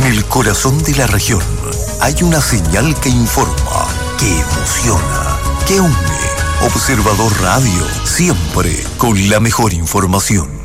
el corazón de la región hay una señal que informa, que emociona, que une. Observador Radio, siempre con la mejor información.